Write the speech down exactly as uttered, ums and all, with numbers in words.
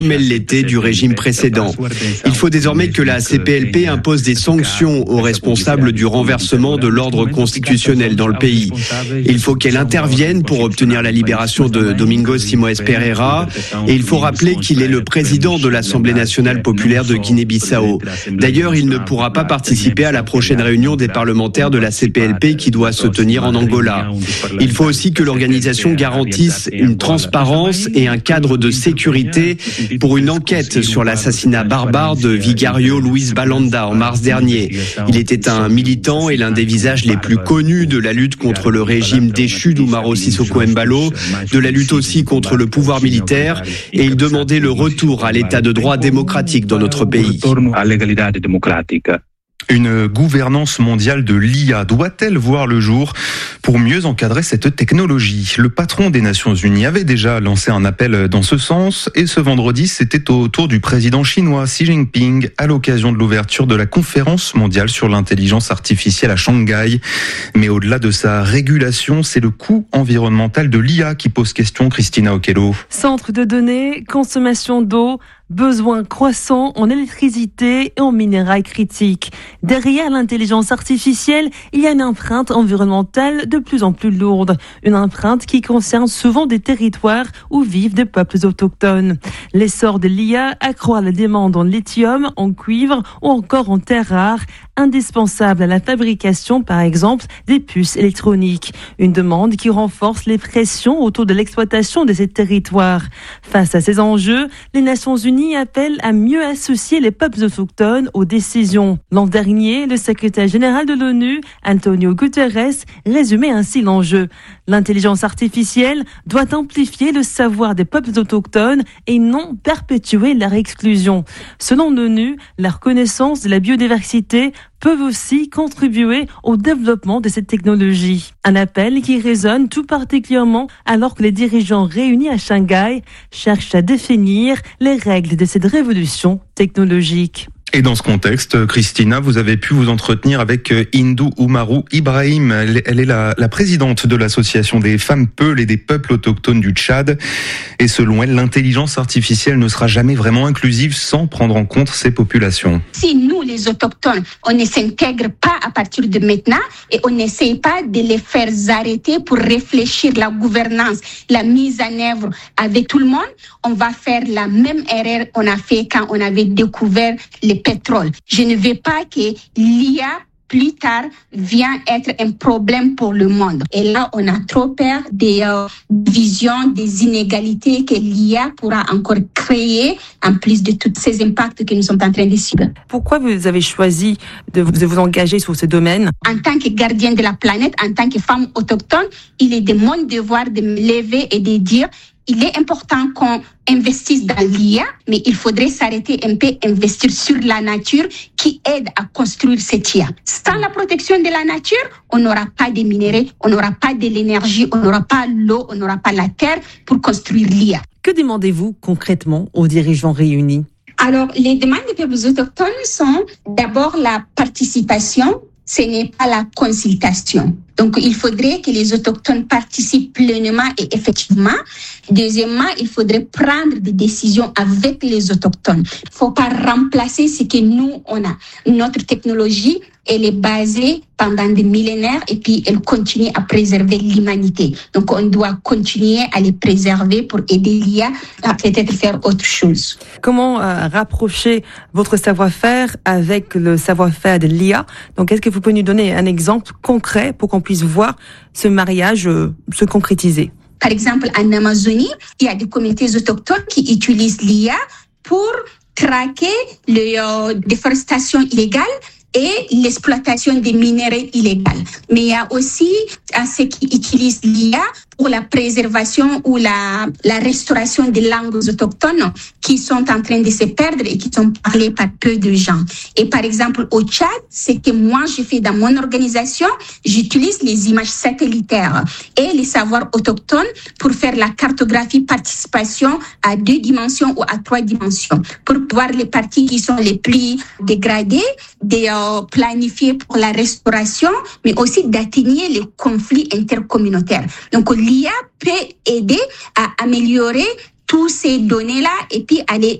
mais elle l'était du régime précédent. Il faut désormais que la C P L P impose des sanctions aux responsables du renversement de l'ordre constitutionnel dans le pays. Il faut qu'elle intervienne pour obtenir la libération de Domingos Simoes Pereira et il faut rappeler qu'il est le président de l'Assemblée nationale populaire de Guinée-Bissau. D'ailleurs, il ne pourra pas participer à la prochaine réunion des parlementaires de la C P L P qui doit se tenir en Angola. Il faut aussi que l'organisation garantisse une transparence et un cadre de sécurité pour une enquête sur l'assassinat barbare de Vigario Luis Balanda en mars dernier. Il était un militant et l'un des visages les plus connus de la lutte contre le régime déchu d'Umaro Sissoko Embalo, de la lutte aussi contre le pouvoir militaire, et il demandait le retour à l'état de droit démocratique dans notre pays. Une gouvernance mondiale de l'I A doit-elle voir le jour pour mieux encadrer cette technologie ? Le patron des Nations Unies avait déjà lancé un appel dans ce sens et ce vendredi, c'était au tour du président chinois Xi Jinping à l'occasion de l'ouverture de la conférence mondiale sur l'intelligence artificielle à Shanghai. Mais au-delà de sa régulation, c'est le coût environnemental de l'I A qui pose question, Christina Okello. Centre de données, consommation d'eau, besoins croissants en électricité et en minerais critiques. Derrière l'intelligence artificielle, il y a une empreinte environnementale de plus en plus lourde. Une empreinte qui concerne souvent des territoires où vivent des peuples autochtones. L'essor de l'I A accroît la demande en lithium, en cuivre ou encore en terres rares, indispensables à la fabrication, par exemple, des puces électroniques. Une demande qui renforce les pressions autour de l'exploitation de ces territoires. Face à ces enjeux, les Nations Unies appellent à mieux associer les peuples autochtones aux décisions. L'an dernier, le secrétaire général de l'ONU, Antonio Guterres, résumait ainsi l'enjeu. L'intelligence artificielle doit amplifier le savoir des peuples autochtones et non perpétuer leur exclusion. Selon l'ONU, la reconnaissance de la biodiversité peuvent aussi contribuer au développement de cette technologie. Un appel qui résonne tout particulièrement alors que les dirigeants réunis à Shanghai cherchent à définir les règles de cette révolution technologique. Et dans ce contexte, Christina, vous avez pu vous entretenir avec Hindou Umaru Ibrahim. Elle est la, la présidente de l'association des femmes Peuls et des peuples autochtones du Tchad. Et selon elle, l'intelligence artificielle ne sera jamais vraiment inclusive sans prendre en compte ces populations. Si nous, les autochtones, on ne s'intègre pas à partir de maintenant et on n'essaye pas de les faire arrêter pour réfléchir la gouvernance, la mise en œuvre avec tout le monde, on va faire la même erreur qu'on a fait quand on avait découvert les pétrole. Je ne veux pas que l'I A plus tard vient être un problème pour le monde. Et là, on a trop peur des euh, visions, des inégalités que l'I A pourra encore créer, en plus de tous ces impacts que nous sommes en train de subir. Pourquoi vous avez choisi de vous, de vous engager sur ce domaine ? En tant que gardienne de la planète, en tant que femme autochtone, il est de mon devoir de me lever et de dire il est important qu'on investisse dans l'I A, mais il faudrait s'arrêter un peu, investir sur la nature qui aide à construire cette I A. Sans la protection de la nature, on n'aura pas de minéraux, on n'aura pas de l'énergie, on n'aura pas l'eau, on n'aura pas la terre pour construire l'I A. Que demandez-vous concrètement aux dirigeants réunis ? Alors, les demandes des peuples autochtones sont d'abord la participation, ce n'est pas la consultation. Donc, il faudrait que les autochtones participent pleinement et effectivement. Deuxièmement, il faudrait prendre des décisions avec les autochtones. Il ne faut pas remplacer ce que nous, on a. Notre technologie, elle est basée pendant des millénaires et puis elle continue à préserver l'humanité. Donc, on doit continuer à les préserver pour aider l'I A à peut-être faire autre chose. Comment euh, rapprocher votre savoir-faire avec le savoir-faire de l'I A ? Donc, est-ce que vous pouvez nous donner un exemple concret pour qu'on puisse voir ce mariage euh, se concrétiser ? Par exemple, en Amazonie, il y a des communautés autochtones qui utilisent l'I A pour traquer la euh, déforestation illégale et l'exploitation des minéraux illégaux. Mais il y a aussi à ceux qui utilisent l'I A pour la préservation ou la, la restauration des langues autochtones qui sont en train de se perdre et qui sont parlées par peu de gens. Et par exemple, au Tchad, ce que moi je fais dans mon organisation, j'utilise les images satellitaires et les savoirs autochtones pour faire la cartographie participation à deux dimensions ou à trois dimensions, pour voir les parties qui sont les plus dégradées, de euh, planifier pour la restauration, mais aussi d'atténuer les conflits intercommunautaires. Donc, l'I A peut aider à améliorer toutes ces données-là et puis aller